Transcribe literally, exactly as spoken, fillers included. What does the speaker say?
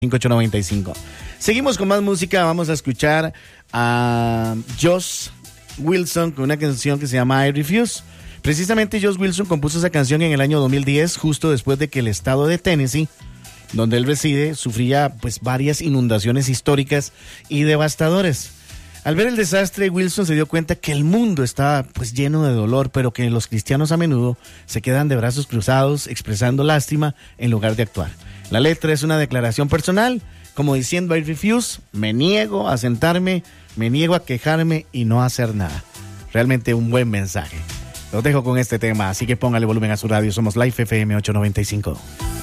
cinco ocho noventa y cinco. Seguimos con más música. Vamos a escuchar a Josh Wilson con una canción que se llama I Refuse. Precisamente Josh Wilson compuso esa canción en el año dos mil diez, justo después de que el estado de Tennessee, donde él reside, sufría pues varias inundaciones históricas y devastadoras. Al ver el desastre, Wilson se dio cuenta que el mundo estaba pues lleno de dolor, pero que los cristianos a menudo se quedan de brazos cruzados, expresando lástima en lugar de actuar. La letra es una declaración personal, como diciendo I refuse, me niego a sentarme, me niego a quejarme y no a hacer nada. Realmente un buen mensaje. Los dejo con este tema, así que póngale volumen a su radio. Somos Life F M ocho noventa y cinco.